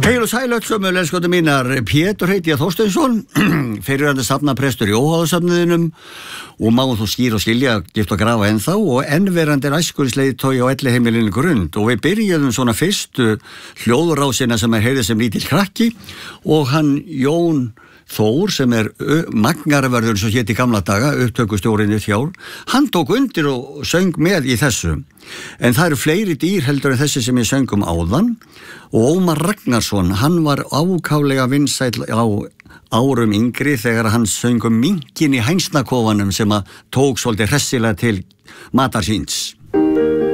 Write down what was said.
Heil og sæl öll sömulegskotu mínar, Pétur heiti ég Þorsteinsson, fyrirverandi safnaprestur í Óháðasafniðinum og má þú skýra og skilja, gift og grafa ennþá og ennverandi æskurisleiðtogi á Elliheimilinu Grund og við byrjuðum svona fyrstu hljóðurásina sem heyrði sem lítill krakki og hann Jón Þór sem magnarverður svo hétt í gamla daga, upptökustjórinu þjár, hann tók undir og söng með í þessu. En það eru fleiri dýr heldur en þessi sem ég söng áðan og Ómar Ragnarsson, hann var ákaflega vinsæll á árum yngri þegar hann söng minkin í hænsnakofanum sem tók svolítið hressilega til matar síns.